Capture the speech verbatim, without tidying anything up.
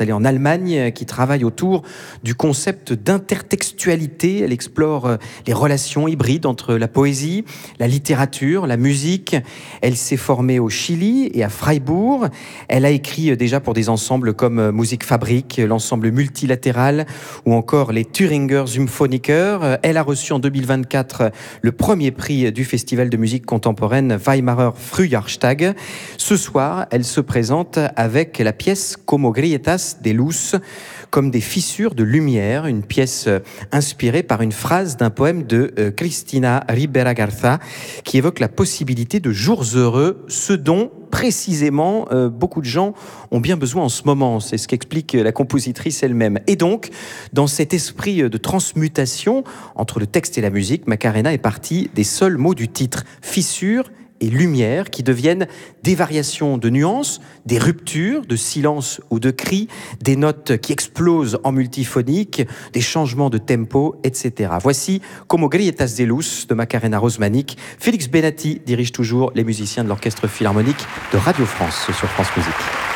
installée en Allemagne, qui travaille autour du concept d'intertextualité. Elle explore les relations hybrides entre la poésie, la littérature, la musique. Elle s'est formée au Chili et à Freiburg. Elle a écrit déjà pour des ensembles comme Musikfabrik, l'ensemble multilatéral ou encore les Thüringer Symphoniker. Elle a reçu en deux mille vingt-quatre le premier prix du Festival de musique contemporaine Weimarer Frühjahrstag. Ce soir, elle se présente avec la pièce Como grietas de luz, comme des fissures de lumière, une pièce inspirée par une phrase d'un poème de Cristina Ribera Garza qui évoque la possibilité de jours heureux, ce dont précisément euh, beaucoup de gens ont bien besoin en ce moment. C'est ce qu'explique la compositrice elle-même. Et donc, dans cet esprit de transmutation entre le texte et la musique, Macarena est partie des seuls mots du titre, fissure et lumière, qui deviennent des variations de nuances, des ruptures de silence ou de cris, des notes qui explosent en multiphonique, des changements de tempo, et cetera. Voici Como grietas de luz de Macarena Rosmanic. Félix Benatti dirige toujours les musiciens de l'Orchestre Philharmonique de Radio France sur France Musique.